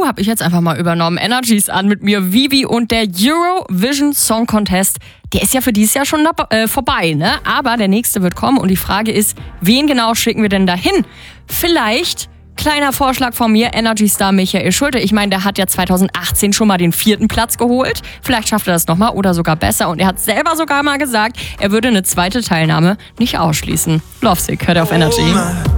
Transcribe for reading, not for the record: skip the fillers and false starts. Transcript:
habe ich jetzt einfach mal übernommen. Energies an mit mir, Vivi, und der Eurovision Song Contest, der ist ja für dieses Jahr schon vorbei, ne? Aber der nächste wird kommen und die Frage ist, wen genau schicken wir denn dahin? Vielleicht, kleiner Vorschlag von mir, Energy-Star Michael Schulte. Ich meine, der hat ja 2018 schon mal den 4. Platz geholt. Vielleicht schafft er das nochmal oder sogar besser. Und er hat selber sogar mal gesagt, er würde eine zweite Teilnahme nicht ausschließen. Lovesick, hört auf Energy.